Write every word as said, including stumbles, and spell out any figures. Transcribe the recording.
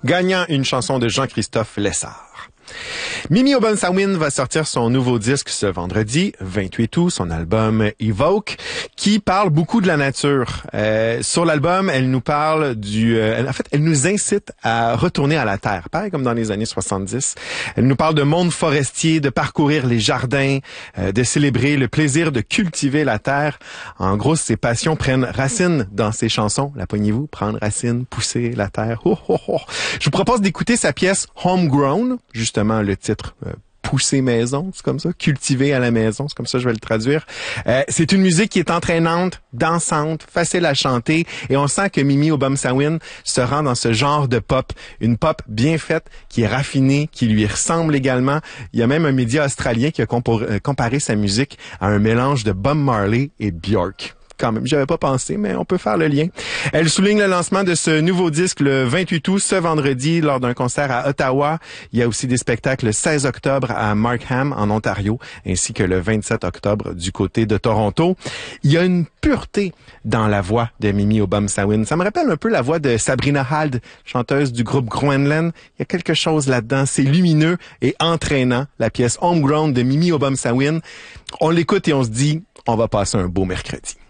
gagnant une chanson de Jean-Christophe Lessard. Mimi Obama-Sawin va sortir son nouveau disque ce vendredi, vingt-huit août, son album Evoke, qui parle beaucoup de la nature. Euh, sur l'album, elle nous parle du... Euh, en fait, elle nous incite à retourner à la terre, pareil comme dans les années soixante-dix. Elle nous parle de monde forestier, de parcourir les jardins, euh, de célébrer le plaisir de cultiver la terre. En gros, ses passions prennent racine dans ses chansons. La poignez-vous, prendre racine, pousser la terre. Oh, oh, oh. Je vous propose d'écouter sa pièce Homegrown, justement le titre euh, pousser maison, c'est comme ça, cultiver à la maison, c'est comme ça que je vais le traduire. Euh, c'est une musique qui est entraînante, dansante, facile à chanter, et on sent que Mimi Obama-Sawin se rend dans ce genre de pop, une pop bien faite, qui est raffinée, qui lui ressemble également. Il y a même un média australien qui a comparé sa musique à un mélange de Bob Marley et Björk. Quand même, j'avais pas pensé, mais on peut faire le lien. Elle souligne le lancement de ce nouveau disque le vingt-huit août, ce vendredi, lors d'un concert à Ottawa. Il y a aussi des spectacles le seize octobre à Markham, en Ontario, ainsi que le vingt-sept octobre du côté de Toronto. Il y a une pureté dans la voix de Mimi Obama-Sawin. Ça me rappelle un peu la voix de Sabrina Hald, chanteuse du groupe Groenland. Il y a quelque chose là-dedans. C'est lumineux et entraînant. La pièce Homegrown de Mimi Obama-Sawin. On l'écoute et on se dit, on va passer un beau mercredi.